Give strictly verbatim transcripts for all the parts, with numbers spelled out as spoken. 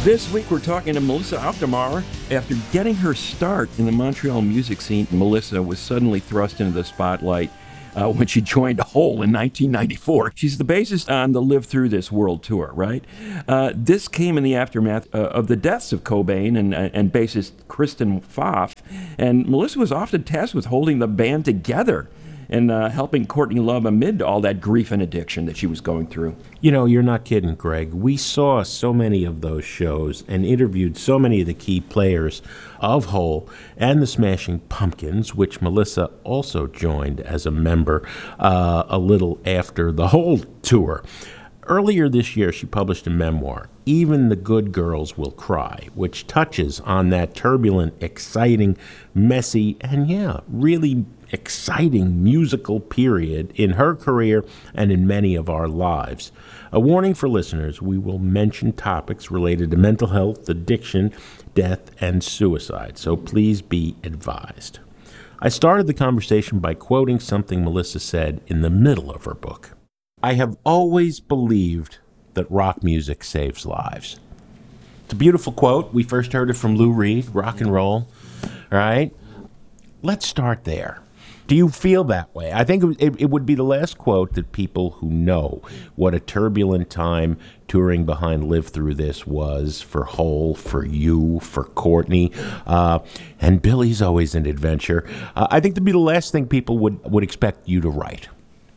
This week we're talking to Melissa Aufdermauer. After getting her start in the Montreal music scene, Melissa was suddenly thrust into the spotlight uh, when she joined Hole in nineteen ninety-four. She's the bassist on the Live Through This World Tour, right? Uh, this came in the aftermath uh, of the deaths of Cobain and, uh, and bassist Kristen Pfaff, and Melissa was often tasked with holding the band together and uh, helping Courtney Love amid all that grief and addiction that she was going through. You know, you're not kidding, Greg. We saw so many of those shows and interviewed so many of the key players of Hole and the Smashing Pumpkins, which Melissa also joined as a member uh, a little after the Hole tour. Earlier this year, she published a memoir, Even the Good Girls Will Cry, which touches on that turbulent, exciting, messy, and yeah, really exciting musical period in her career and in many of our lives. A warning for listeners, we will mention topics related to mental health, addiction, death, and suicide, so please be advised. I started the conversation by quoting something Melissa said in the middle of her book. I have always believed that rock music saves lives. It's a beautiful quote. We first heard it from Lou Reed, rock and roll, right? Let's start there. Do you feel that way? I think it, it would be the last quote that people who know what a turbulent time touring behind Live Through This was for Hole, for you, for Courtney, uh, and Billy's always an adventure. Uh, I think that'd be the last thing people would, would expect you to write.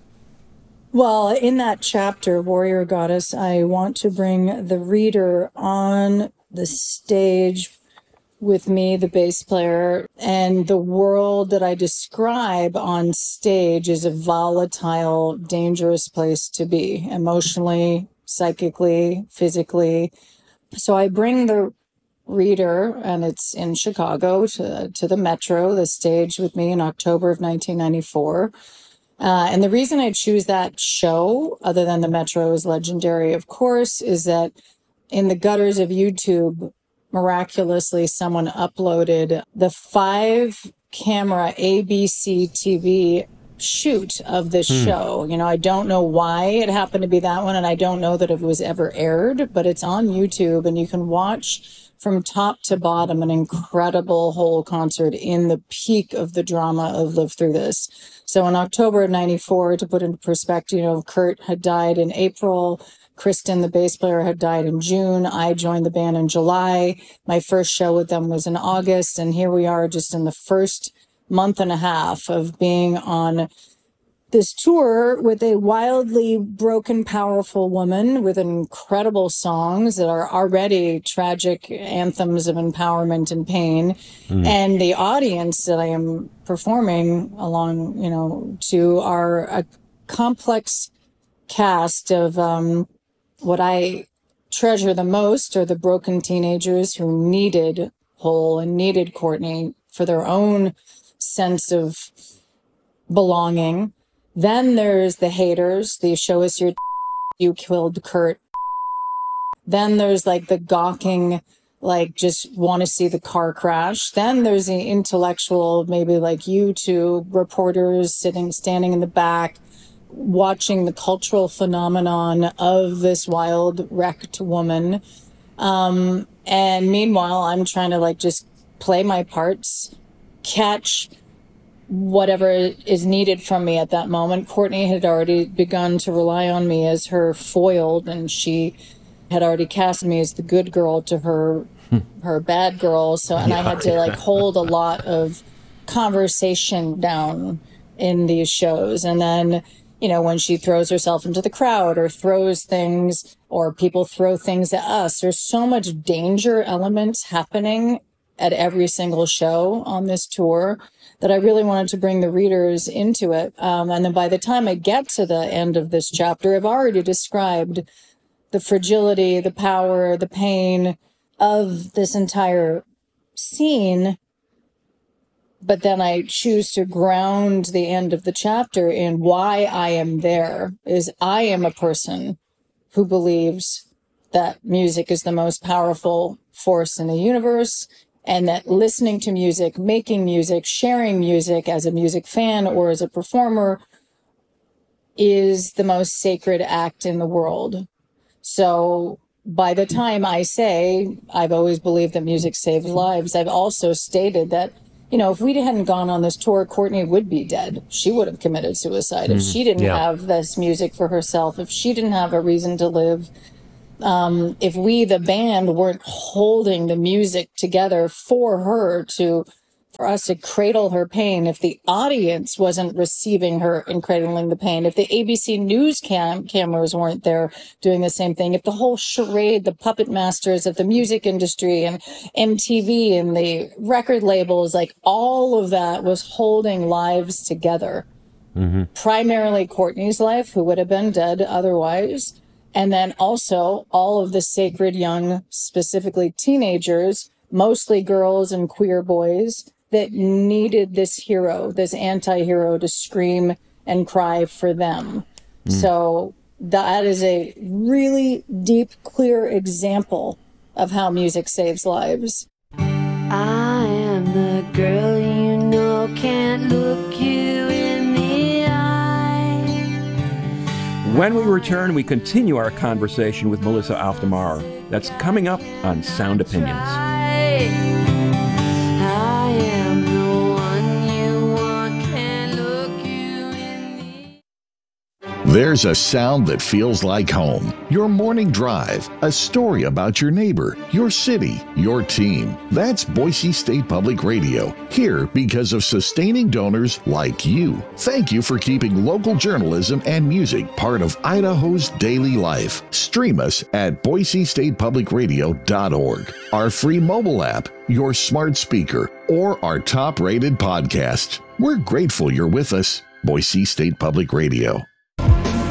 Well, in that chapter, Warrior Goddess, I want to bring the reader on the stage with me, the bass player, and the world that I describe on stage is a volatile, dangerous place to be, emotionally, psychically, physically. So I bring the reader, and it's in Chicago, to, to the Metro, the stage with me in October of nineteen ninety-four. Uh, and the reason I choose that show, other than the Metro is legendary, of course, is that in the gutters of YouTube, miraculously, someone uploaded the five camera A B C T V shoot of this hmm. show. You know, I don't know why it happened to be that one, and I don't know that it was ever aired, but it's on YouTube, and you can watch from top to bottom an incredible Hole concert in the peak of the drama of Live Through This. So in October of ninety-four, to put into perspective, you know, Kurt had died in April. Kristen, the bass player, had died in June. I joined the band in July. My first show with them was in August. And here we are just in the first month and a half of being on this tour with a wildly broken, powerful woman with incredible songs that are already tragic anthems of empowerment and pain. Mm. And the audience that I am performing along, you know, to are a complex cast of um, what I treasure the most are the broken teenagers who needed Hole and needed Courtney for their own sense of belonging. Then there's the haters. They show us your you killed Kurt. Then there's like the gawking, like just want to see the car crash. Then there's the intellectual, maybe like you two reporters sitting, standing in the back, watching the cultural phenomenon of this wild, wrecked woman. Um, and meanwhile, I'm trying to like just play my parts, catch whatever is needed from me at that moment. Courtney had already begun to rely on me as her foil, and she had already cast me as the good girl to her her bad girl. So, and yeah, I had to like hold a lot of conversation down in these shows. And then, you know, when she throws herself into the crowd or throws things, or people throw things at us, there's so much danger elements happening at every single show on this tour that I really wanted to bring the readers into it. Um, and then by the time I get to the end of this chapter, I've already described the fragility, the power, the pain of this entire scene. But then I choose to ground the end of the chapter in why I am there. Is I am a person who believes that music is the most powerful force in the universe, and that listening to music, making music, sharing music as a music fan or as a performer is the most sacred act in the world. So by the time I say I've always believed that music saves lives, I've also stated that, you know, if we hadn't gone on this tour, Courtney would be dead. She would have committed suicide if she didn't Yeah. have this music for herself, if she didn't have a reason to live. Um, if we, the band, weren't holding the music together for her to, for us to cradle her pain, if the audience wasn't receiving her and cradling the pain, if the A B C News cam cameras weren't there doing the same thing, if the whole charade, the puppet masters of the music industry and M T V and the record labels, like all of that was holding lives together. Mm-hmm. Primarily Courtney's life, who would have been dead otherwise. And then also all of the sacred young, specifically teenagers, mostly girls and queer boys, that needed this hero, this anti-hero to scream and cry for them. Mm. So that is a really deep, clear example of how music saves lives. I am the girl you know can't look you in the eye. When we return, we continue our conversation with Melissa Auf der Maar. That's coming up on Sound Opinions. I am the one you want, can't look you in the There's a sound that feels like home. Your morning drive, a story about your neighbor, your city, your team. That's Boise State Public Radio, here because of sustaining donors like you. Thank you for keeping local journalism and music part of Idaho's daily life. Stream us at boise state public radio dot org, our free mobile app, your smart speaker, or our top-rated podcast. We're grateful you're with us. Boise State Public Radio.